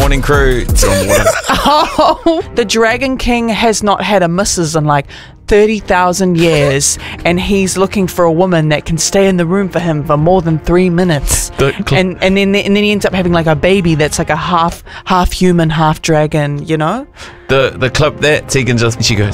morning crew. It's on water. Oh, the Dragon King has not had a missus in like 30,000 years, and he's looking for a woman that can stay in the room for him for more than 3 minutes. And then he ends up having like a baby that's like a half human, half dragon, you know? The clip that Tegan just, she goes,